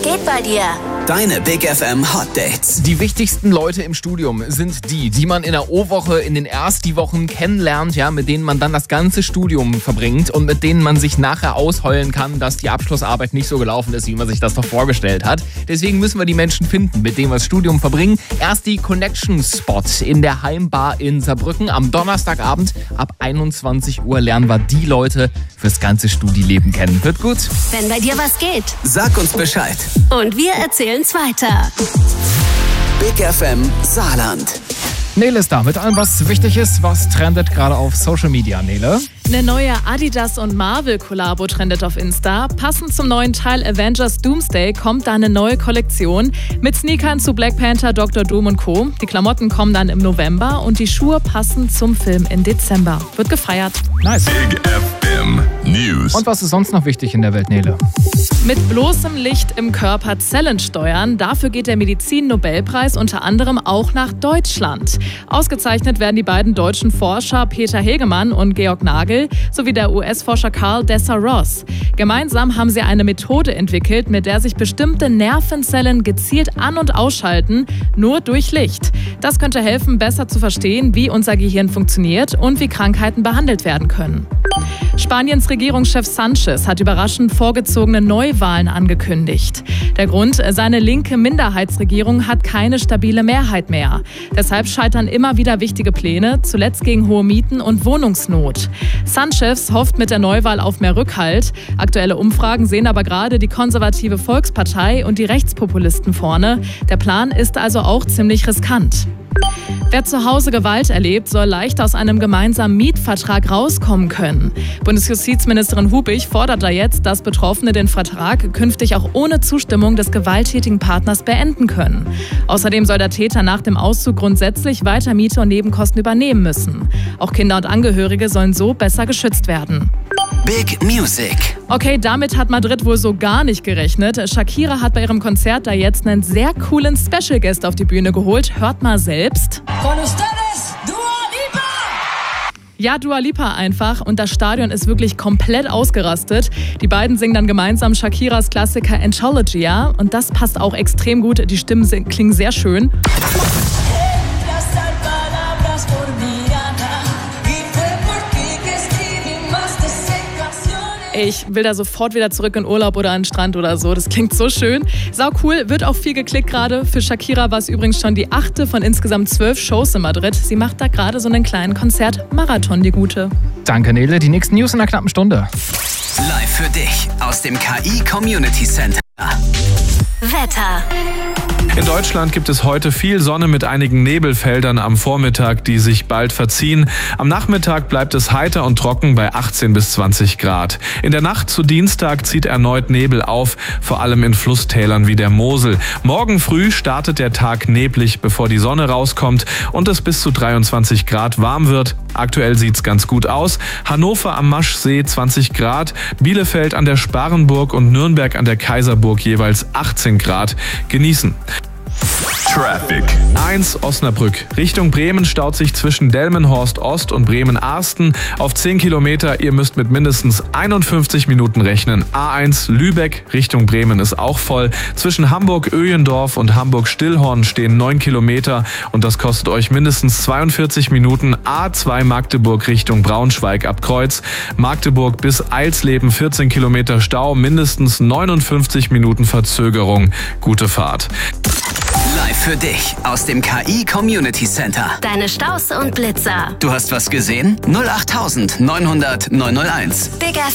geht bei dir? Deine Big FM Hot Dates. Die wichtigsten Leute im Studium sind die man in der O-Woche in den Ersti-Wochen kennenlernt, ja, mit denen man dann das ganze Studium verbringt und mit denen man sich nachher ausheulen kann, dass die Abschlussarbeit nicht so gelaufen ist, wie man sich das doch vorgestellt hat. Deswegen müssen wir die Menschen finden, mit denen wir das Studium verbringen. Erst die Connection Spot in der Heimbar in Saarbrücken. Am Donnerstagabend ab 21 Uhr lernen wir die Leute fürs ganze Studileben kennen. Wird gut? Wenn bei dir was geht. Sag uns Bescheid. Und wir erzählen's weiter. Big FM Saarland. Nele ist da mit allem, was wichtig ist. Was trendet gerade auf Social Media, Nele? Eine neue Adidas und Marvel-Kollabo trendet auf Insta. Passend zum neuen Teil Avengers Doomsday kommt da eine neue Kollektion mit Sneakern zu Black Panther, Dr. Doom und Co. Die Klamotten kommen dann im November und die Schuhe passen zum Film im Dezember. Wird gefeiert. Nice. Big FM News. Und was ist sonst noch wichtig in der Welt, Nele? Mit bloßem Licht im Körper Zellen steuern. Dafür geht der Medizin-Nobelpreis unter anderem auch nach Deutschland. Ausgezeichnet werden die beiden deutschen Forscher Peter Hegemann und Georg Nagel sowie der US-Forscher Carl Dessa-Ross. Gemeinsam haben sie eine Methode entwickelt, mit der sich bestimmte Nervenzellen gezielt an- und ausschalten, nur durch Licht. Das könnte helfen, besser zu verstehen, wie unser Gehirn funktioniert und wie Krankheiten behandelt werden können. Spaniens Regierungschef Sánchez hat überraschend vorgezogene Neuwahlen angekündigt. Der Grund, seine linke Minderheitsregierung hat keine stabile Mehrheit mehr. Deshalb scheitern immer wieder wichtige Pläne, zuletzt gegen hohe Mieten und Wohnungsnot. Sánchez hofft mit der Neuwahl auf mehr Rückhalt. Aktuelle Umfragen sehen aber gerade die konservative Volkspartei und die Rechtspopulisten vorne. Der Plan ist also auch ziemlich riskant. Wer zu Hause Gewalt erlebt, soll leicht aus einem gemeinsamen Mietvertrag rauskommen können. Bundesjustizministerin Hubig fordert da jetzt, dass Betroffene den Vertrag künftig auch ohne Zustimmung des gewalttätigen Partners beenden können. Außerdem soll der Täter nach dem Auszug grundsätzlich weiter Miete und Nebenkosten übernehmen müssen. Auch Kinder und Angehörige sollen so besser geschützt werden. Big Music. Okay, damit hat Madrid wohl so gar nicht gerechnet. Shakira hat bei ihrem Konzert da jetzt einen sehr coolen Special Guest auf die Bühne geholt. Hört mal selbst. Con ustedes, Dua Lipa! Ja, Dua Lipa einfach. Und das Stadion ist wirklich komplett ausgerastet. Die beiden singen dann gemeinsam Shakiras Klassiker Anthologia. Und das passt auch extrem gut. Die Stimmen klingen sehr schön. Ich will da sofort wieder zurück in Urlaub oder an den Strand oder so. Das klingt so schön. Sau cool, wird auch viel geklickt gerade. Für Shakira war es übrigens schon die 8. von insgesamt 12 Shows in Madrid. Sie macht da gerade so einen kleinen Konzertmarathon, die Gute. Danke, Nele. Die nächsten News in einer knappen Stunde. Live für dich aus dem KI Community Center. Wetter. In Deutschland gibt es heute viel Sonne mit einigen Nebelfeldern am Vormittag, die sich bald verziehen. Am Nachmittag bleibt es heiter und trocken bei 18 bis 20 Grad. In der Nacht zu Dienstag zieht erneut Nebel auf, vor allem in Flusstälern wie der Mosel. Morgen früh startet der Tag neblig, bevor die Sonne rauskommt und es bis zu 23 Grad warm wird. Aktuell sieht's ganz gut aus. Hannover am Maschsee 20 Grad, Bielefeld an der Sparrenburg und Nürnberg an der Kaiserburg jeweils 18 Grad. Genießen. Traffic. 1 Osnabrück. Richtung Bremen staut sich zwischen Delmenhorst Ost und Bremen-Arsten auf 10 Kilometer. Ihr müsst mit mindestens 51 Minuten rechnen. A1 Lübeck Richtung Bremen ist auch voll. Zwischen Hamburg-Öhendorf und Hamburg-Stillhorn stehen 9 Kilometer und das kostet euch mindestens 42 Minuten. A2 Magdeburg Richtung Braunschweig ab Kreuz. Magdeburg bis Eilsleben 14 Kilometer Stau, mindestens 59 Minuten Verzögerung. Gute Fahrt. Live für dich aus dem KI Community Center. Deine Staus und Blitzer. Du hast was gesehen? 08900 901. Big FM.